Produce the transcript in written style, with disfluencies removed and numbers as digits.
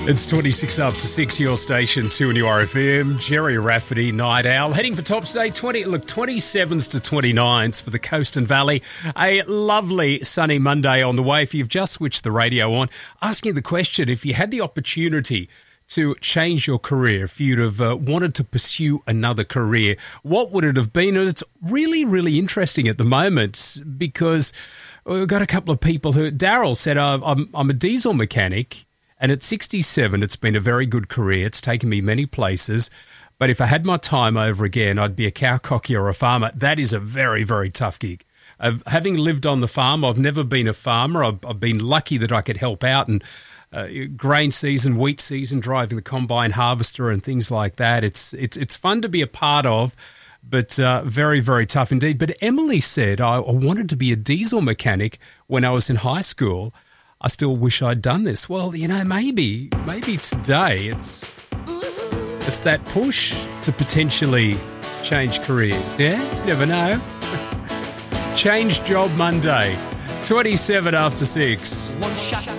It's 26 after 6, your station, 2 and your RFM. Jerry Rafferty, Night Owl. Heading for tops today, 27s to 29s for the Coast and Valley. A lovely sunny Monday on the way. If you've just switched the radio on, asking the question, if you had the opportunity to change your career, if you'd have wanted to pursue another career, what would it have been? And it's really, really interesting at the moment because we've got a couple of people who... Daryl said, I'm a diesel mechanic, and at 67, it's been a very good career. It's taken me many places. But if I had my time over again, I'd be a cowcocky or a farmer. That is a very, very tough gig. Having lived on the farm, I've never been a farmer. I've been lucky that I could help out and grain season, wheat season, driving the combine harvester and things like that. It's fun to be a part of, but very, very tough indeed. But Emily said, I wanted to be a diesel mechanic when I was in high school. I still wish I'd done this. Well, maybe today it's that push to potentially change careers. Yeah, you never know. Change job Monday, 27 after 6.